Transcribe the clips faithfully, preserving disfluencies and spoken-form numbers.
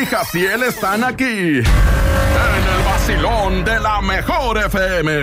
y Jaciel están aquí en el vacilón de la mejor F M.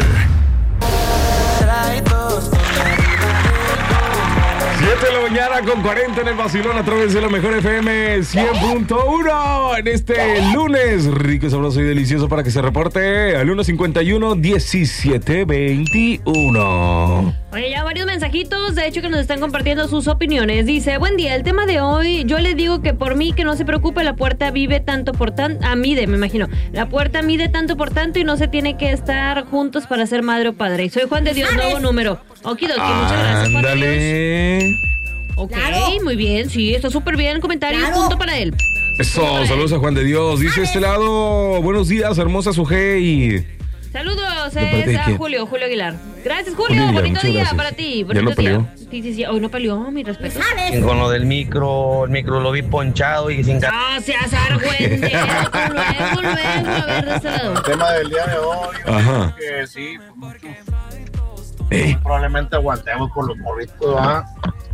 siete de la mañana con cuarenta en el vacilón a través de la mejor F M cien punto uno en este lunes rico, sabroso y delicioso para que se reporte al uno cincuenta y uno diecisiete veintiuno. Oye, ya varios mensajitos, de hecho, que nos están compartiendo sus opiniones. Dice, buen día, el tema de hoy, yo le digo que por mí que no se preocupe, la puerta vive tanto por tanto, ah, mide, me imagino, la puerta mide tanto por tanto y no se tiene que estar juntos para ser madre o padre. Soy Juan de Dios, nuevo número. Okidoki, muchas gracias, Juan de Dios. Ok, claro. Muy bien, sí, está súper bien el comentario, claro. Punto para él. Eso, para saludos él. A Juan de Dios. Dice este lado, buenos días, hermosa Sujei. Saludos, es a Julio, Julio Aguilar. Gracias, Julio, Julio Aguilar, bonito día gracias. Para ti. Bonito ¿Ya no peleó? Día. Sí, sí, sí, hoy no peleó, mi respeto. Con lo del micro, el micro lo vi ponchado y sin... No seas argüente, luego, luego, a ver, de ese lado. El tema del día de hoy, ajá, que sí, ¿Eh? probablemente aguantemos por los morritos, ¿verdad?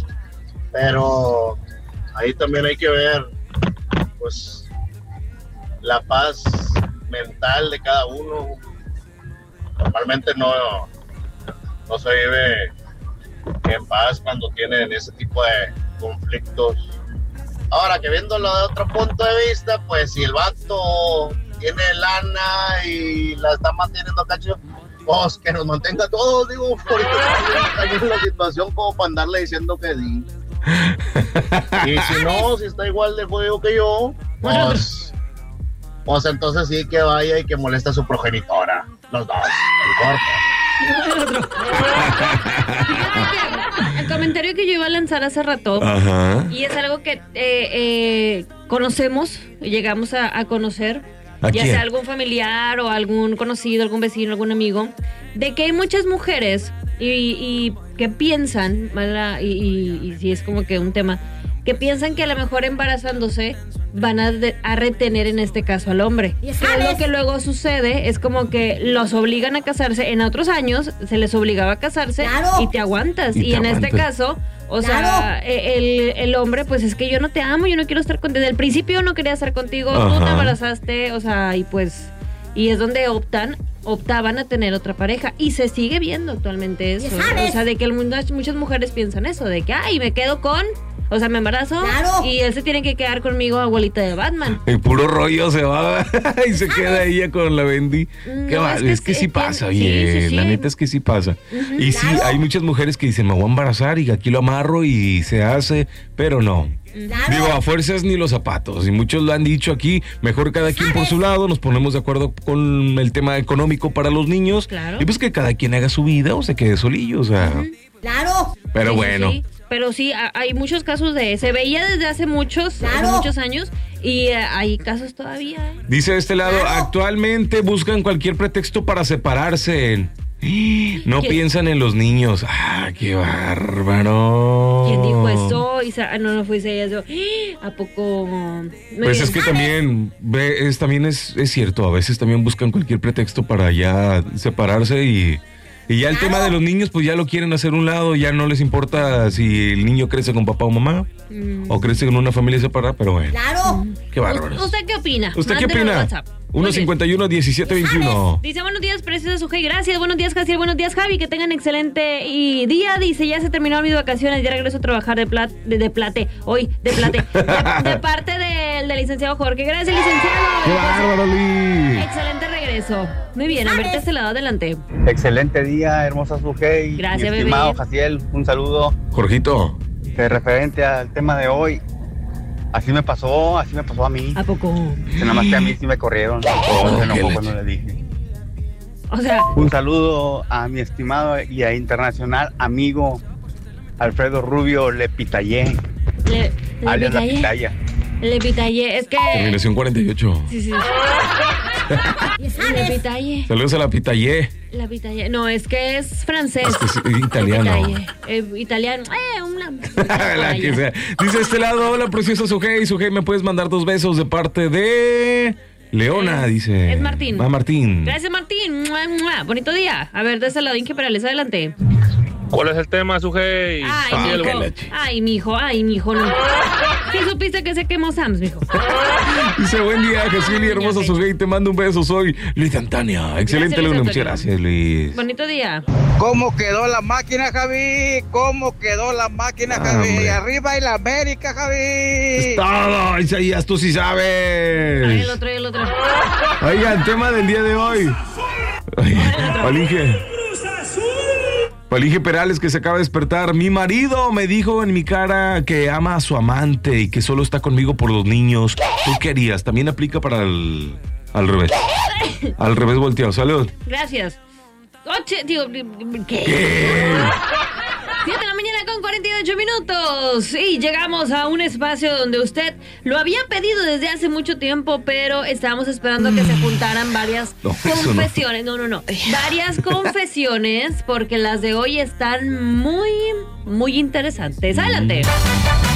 Pero ahí también hay que ver, pues, la paz mental de cada uno. Normalmente no, no se vive en paz cuando tienen ese tipo de conflictos. Ahora que viéndolo de otro punto de vista, pues si el vato tiene lana y la está manteniendo cacho, pues que nos mantenga a todos, digo, porque está en la situación como para andarle diciendo que sí. Y si no, si está igual de jodido que yo, pues, pues entonces sí que vaya y que moleste a su progenitora. Los dos, el corto. El comentario que yo iba a lanzar hace rato, ajá, y es algo que eh, eh, conocemos, llegamos a, a conocer, ¿a ya quién? sea algún familiar o algún conocido, algún vecino, algún amigo, de que hay muchas mujeres y, y que piensan, ¿verdad? Y, y, y sí es como que un tema, que piensan que a lo mejor embarazándose van a, de, a retener en este caso al hombre. Que es lo que luego sucede, es como que los obligan a casarse. En otros años se les obligaba a casarse, claro, y te aguantas. Y, y te en aguantas. Este caso, o claro, sea, el, el hombre, pues es que yo no te amo, yo no quiero estar contigo. Desde el principio no quería estar contigo, ajá, tú te embarazaste, o sea, y pues... Y es donde optan, optaban a tener otra pareja. Y se sigue viendo actualmente eso. O sea, de que el mundo, muchas mujeres piensan eso, de que, ay, me quedo con... O sea, me embarazo, claro, y él se tiene que quedar conmigo, abuelita de Batman. El puro rollo se va y se queda ella con la Bendy. No, ¿Qué va? es que, es que sí, sí pasa, oye. Sí, sí, sí. La neta es que sí pasa. Uh-huh, y claro, sí, hay muchas mujeres que dicen, me voy a embarazar y aquí lo amarro y se hace, pero no. Claro. Digo, a fuerzas ni los zapatos. Y muchos lo han dicho aquí, mejor cada quien por su lado, nos ponemos de acuerdo con el tema económico para los niños. Claro. Y pues que cada quien haga su vida o se quede solillo, o sea. Uh-huh. Claro. Pero sí, bueno. Sí. Pero sí, hay muchos casos de... Se veía desde hace muchos, claro, hace muchos años, y uh, hay casos todavía. ¿eh? Dice de este lado, claro, actualmente buscan cualquier pretexto para separarse. No ¿Quién? Piensan en los niños. ¡Ah, qué bárbaro! ¿Quién dijo eso? Isa, no, no fue ella. ¿A poco? Pues es que también, ve, es, también es, es cierto, a veces también buscan cualquier pretexto para ya separarse y... Y ya el claro, tema de los niños, pues ya lo quieren hacer a un lado, ya no les importa si el niño crece con papá o mamá, mm, o crece con una familia separada, pero bueno. Claro. Qué bárbaro. ¿Usted qué opina? ¿Usted Mándelo qué opina? uno cincuenta y uno diecisiete veintiuno. Dice, buenos días, preciosa Sujei, gracias. Buenos días, Jaciel, buenos días, Javi, que tengan excelente y día. Dice, ya se terminaron mis vacaciones, ya regreso a trabajar de plat, de, de plate, hoy, de plate, de, de parte del de licenciado Jorge. Gracias, licenciado. ¡Qué bárbaro, Lee! Excelente regreso. Muy bien, a verte este lado, adelante. Excelente día, hermosa Sujei. Gracias, mi estimado bebé. Jaciel, un saludo. Jorgito. Que referente al tema de hoy, así me pasó, así me pasó a mí. ¿A poco? Que nada más que a mí sí me corrieron. Oh, se enojó cuando le dije. O sea... Un saludo a mi estimado y a internacional amigo Alfredo Rubio Lepitayé. Le, le alias La Pitaya. Le Pitayé, es que... Terminación cuarenta y ocho. Sí, sí. Le Pitayé. Saludos a La Pitayé. La Pitayé. No, es que es francés. Es que es italiano. Eh, italiano. Eh, una... La que sea. Dice este lado, hola precioso Sujei. Sujei, ¿me puedes mandar dos besos de parte de... Leona, es, dice. Es Martín. Va Martín. Gracias, Martín. ¡Mua, mua! Bonito día. A ver, de ese lado, Inge Perales, adelante. ¿Cuál es el tema, Sujei? Ay, Ah, mijo. qué leche. Ay, mijo. Ay, mijo. No. ¿Sí supiste que se quemó Sams, mijo? Dice, buen día, Jesús y hermoso Sujei, te mando un beso, soy Luis Antania. Excelente, Gracias, Luis. Luis Muchas Antonio. gracias, Luis. Bonito día. ¿Cómo quedó la máquina, Javi? ¿Cómo quedó la máquina, Ah, Javi? hombre. Arriba y la América, Javi. Es todo, Isaías, tú sí Ay, sabes. el otro, el otro. Oigan, tema del día de hoy. Palinge. Palinge Perales, que se acaba de despertar. Mi marido me dijo en mi cara que ama a su amante y que solo está conmigo por los niños. ¿Tú qué harías? También aplica para el... al revés. Al revés volteado. Salud. Gracias. Oche, digo, ¿qué? ¿Qué? siete de la mañana con cuarenta y ocho minutos y llegamos a un espacio donde usted lo había pedido desde hace mucho tiempo, pero estábamos esperando que se juntaran varias No, eso no. confesiones. No, no, no. Varias confesiones porque las de hoy están muy, muy interesantes. Adelante.